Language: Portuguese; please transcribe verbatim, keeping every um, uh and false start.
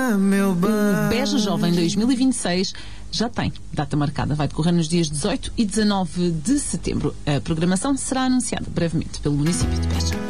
meu bem. O Beja Jovem dois mil e vinte e seis já tem data marcada. Vai decorrer nos dias dezoito e dezanove de setembro. A programação será anunciada brevemente pelo município de Beja.